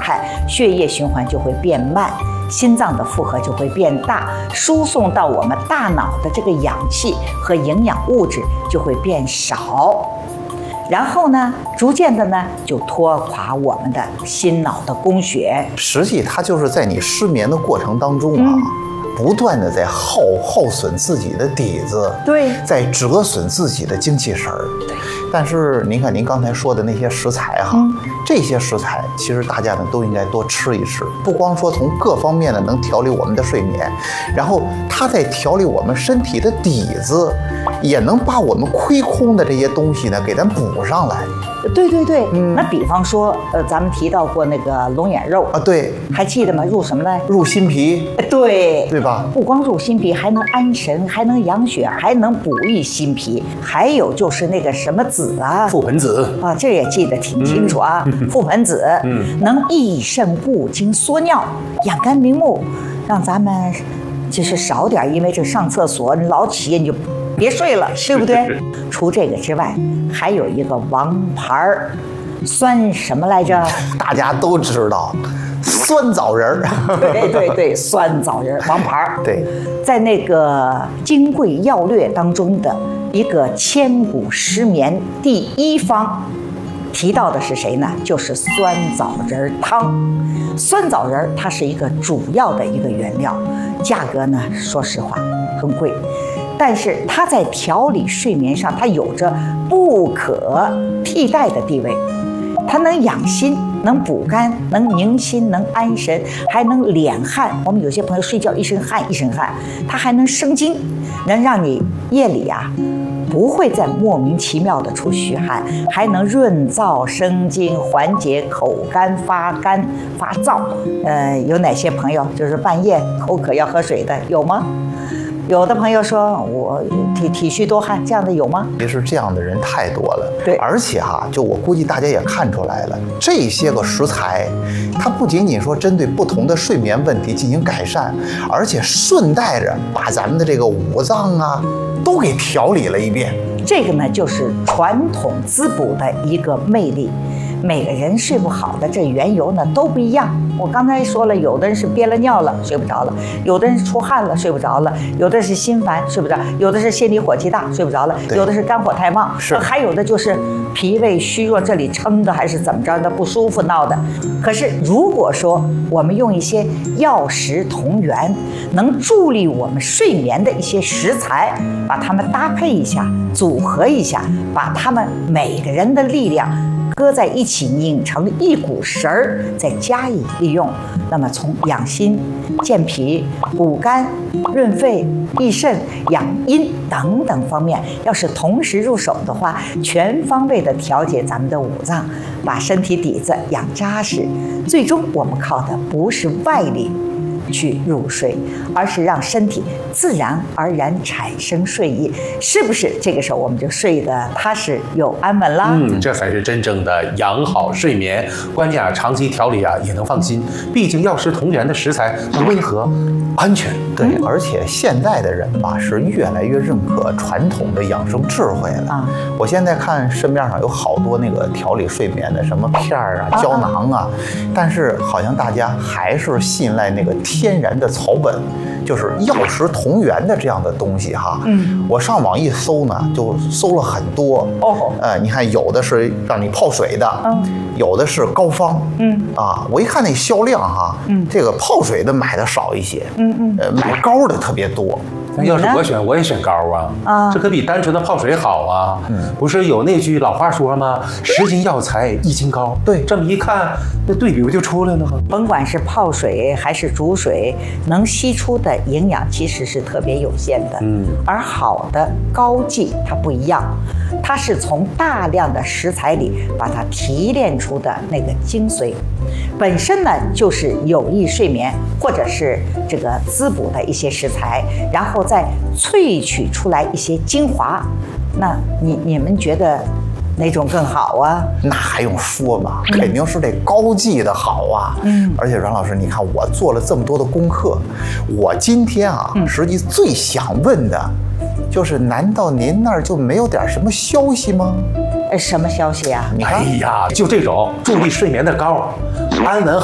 态，血液循环就会变慢，心脏的负荷就会变大，输送到我们大脑的这个氧气和营养物质就会变少。然后呢，逐渐的呢，就拖垮我们的心脑的供血。 实际它就是在你失眠的过程当中啊，不断的在耗损自己的底子， 对， 在折损自己的精气神儿。 对。 但是您看您刚才说的那些食材哈，这些食材其实大家呢都应该多吃一吃，不光说从各方面呢能调理我们的睡眠，然后它在调理我们身体的底子，也能把我们亏空的这些东西呢给咱补上来。 对对对，那比方说，咱们提到过那个龙眼肉啊，对， 还记得吗？入什么呢？ 入心脾， 对， 对吧？ 不光入心脾，还能安神，还能养血，还能补益心脾。还有就是那个什么子啊， 覆盆子啊，这也记得挺清楚啊。覆盆子，能益肾固精缩尿，养肝明目，让咱们就是少点，因为这上厕所你老起你就别睡了，对不对？除这个之外，还有一个王牌儿，酸什么来着？ 大家都知道，酸枣仁儿。 对对对，酸枣仁王牌儿。 对， 在那个《金匮要略》当中的一个千古失眠第一方，提到的是谁呢？就是酸枣仁汤。酸枣仁它是一个主要的一个原料，价格呢，说实话很贵。但是它在调理睡眠上，它有着不可替代的地位。它能养心，能补肝，能宁心，能安神，还能敛汗。我们有些朋友睡觉一身汗一身汗，它还能生津，能让你夜里啊不会再莫名其妙的出虚汗，还能润燥生津，缓解口干发燥。有哪些朋友就是半夜口渴要喝水的，有吗？有的朋友说我体虚多汗，这样的有吗？ 其实这样的人太多了。 对， 而且就我估计大家也看出来了，这些个食材，它不仅仅说针对不同的睡眠问题进行改善，而且顺带着把咱们的这个五脏啊都给调理了一遍。 这个呢，就是传统滋补的一个魅力。每个人睡不好的这缘由呢都不一样。我刚才说了，有的人是憋了尿了睡不着了，有的人是出汗了睡不着了，有的是心烦睡不着，有的是心里火气大睡不着了，有的是肝火太旺，还有的就是脾胃虚弱，这里撑的还是怎么着的不舒服闹的。可是如果说我们用一些药食同源，能助力我们睡眠的一些食材，把它们搭配一下，组合一下，把它们每个人的力量搁在一起，拧成一股绳儿，再加以利用。那么从养心、健脾、补肝、润肺、益肾、养阴等等方面，要是同时入手的话，全方位的调节咱们的五脏，把身体底子养扎实。最终我们靠的不是外力去入睡，而是让身体自然而然产生睡意，是不是？这个时候我们就睡得踏实又安稳啦。 这才是真正的养好睡眠。关键长期调理也能放心，毕竟药食同源的食材温和、安全。 对，而且现在的人吧是越来越认可传统的养生智慧了。我现在看市面上有好多那个调理睡眠的什么片儿啊、胶囊啊，但是好像大家还是信赖那个天然的草本，就是药食同源的这样的东西哈。我上网一搜呢，就搜了很多。你看有的是让你泡水的，有的是膏方。我一看那销量哈，这个泡水的买的少一些，买膏的特别多。 要是我选，我也选膏啊！这可比单纯的泡水好啊！不是有那句老话说吗？10斤药材1斤膏。对，这么一看，那对比不就出来了吗？ 甭管是泡水还是煮水，能吸出的营养其实是特别有限的。而好的膏剂它不一样，它是从大量的食材里把它提炼出的那个精髓，本身呢就是有益睡眠或者是这个滋补的一些食材，然后再萃取出来一些精华。那你们觉得哪种更好啊？ 那还用说吗？肯定是这膏剂的好啊。而且阮老师，你看我做了这么多的功课，我今天实际最想问的就是，难道您那儿就没有点什么消息吗？ 什么消息啊？ 哎呀，就这种助力睡眠的膏，安稳